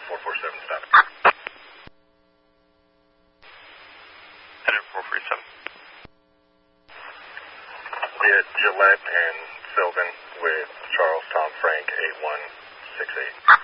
447 stop. Headed 447. Yeah, Gillette and Sylvan with Charles Tom Frank 8168.